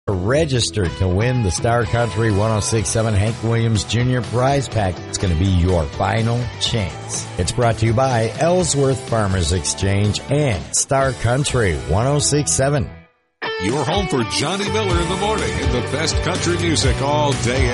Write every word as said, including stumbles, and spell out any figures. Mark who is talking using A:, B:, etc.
A: Registered to win the Star Country one oh six point seven Hank Williams Junior Prize Pack. It's going to be your final chance. It's brought to you by Ellsworth Farmers Exchange and Star Country one oh six point seven.
B: Your home for Johnny Miller in the morning and the best country music all day.